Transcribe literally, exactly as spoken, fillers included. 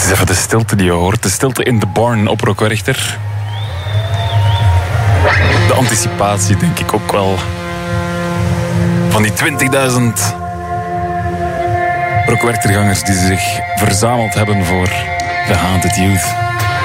is even de stilte die je hoort. De stilte in de barn op Rock Werchter. De anticipatie, denk ik ook wel. Van die twintigduizend Rock Werchter-gangers die zich verzameld hebben voor The Haunted Youth.